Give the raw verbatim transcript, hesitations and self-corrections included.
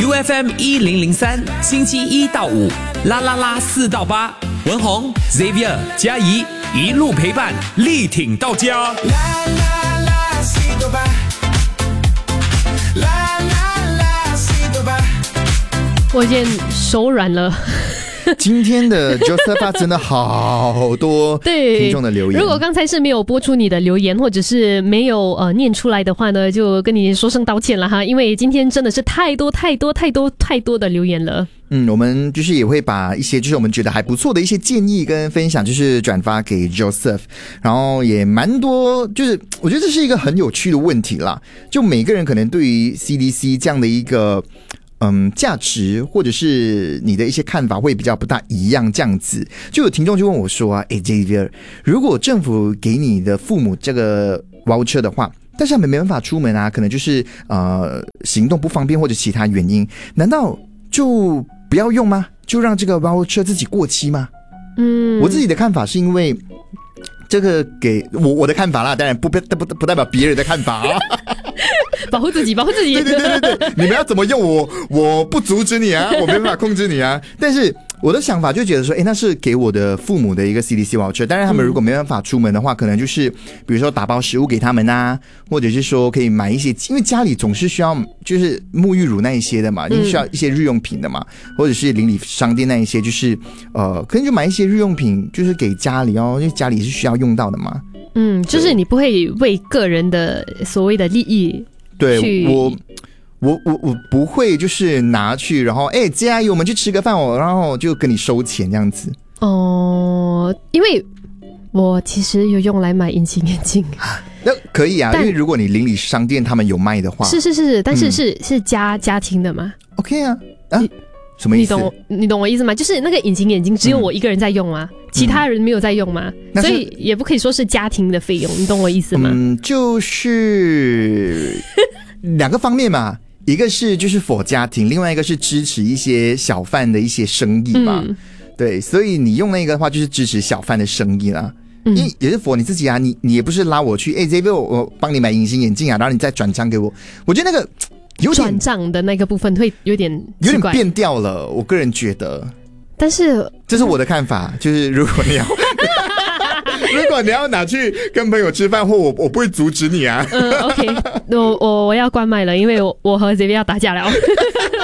U F M 一零零三，星期一到五，啦啦啦四到八，文宏 Xavier 嘉怡一路陪伴，力挺到家。啦啦啦四到八， 啦啦啦四到八。我已经手软了。 今天的 Josepha 真的好多听众的留言。 如果刚才是没有播出你的留言，或者是没有呃念出来的话呢，就跟你说声道歉了哈，因为今天真的是太多太多太多太多的留言了。 嗯，我们就是也会把一些就是我们觉得还不错的一些建议跟分享，就是转发给 Joseph， 然后也蛮多，就是我觉得这是一个很有趣的问题啦。就每个人可能对于 C D C 这样的一个嗯，价值或者是你的一些看法会比较不大一样，这样子就有听众就问我说啊，诶 Xavier， 如果政府给你的父母这个 voucher 的话，但是他们没办法出门啊，可能就是呃行动不方便或者其他原因，难道就不要用吗？就让这个 voucher 自己过期吗？嗯，我自己的看法是因为这个给我我的看法啦，当然不不不不代表别人的看法啊。 保护自己，保护自己。 对对对对对，你们要怎么用我，我不阻止你啊，我没办法控制你啊。但是我的想法就觉得说，哎，那是给我的父母的一个 C D C voucher。当然，他们如果没办法出门的话，可能就是比如说打包食物给他们啊，或者是说可以买一些，因为家里总是需要就是沐浴乳那一些的嘛，你需要一些日用品的嘛，或者是邻里商店那一些，就是呃，可能就买一些日用品，就是给家里哦，因为家里是需要用到的嘛。 嗯，就是你不会为个人的所谓的利益。 对，我我我我不会就是拿去，然后哎，接阿姨我们去吃个饭哦，然后就跟你收钱这样子。 哦，因为我其实有用来买隐形眼镜。 那可以啊，因为如果你邻里商店他们有卖的话， 是是是，但是是、嗯、是家家庭的嘛 ？OK 啊啊。什么意思？ 你懂你懂我意思吗？就是那个隐形眼镜只有我一个人在用吗？嗯、其他人没有在用吗？嗯、所以也不可以说是家庭的费用，你懂我意思吗？ 嗯，就是两个方面嘛，一个是就是 for 家庭，另外一个是支持一些小贩的一些生意嘛。嗯、对，所以你用那个的话就是支持小贩的生意啦。因为也是 for 你自己啊，你你也不是拉我去，哎 ，Xavier 我帮你买隐形眼镜啊，然后你再转账给我，我觉得那个。有点转账的那个部分会有点有点变掉了，我个人觉得。 但是这是我的看法，就是如果你要如果你要拿去跟朋友吃饭，或我我不会阻止你啊。 嗯 ，OK， 我我我要关麦了，因为我我和 Xavier 要打架了。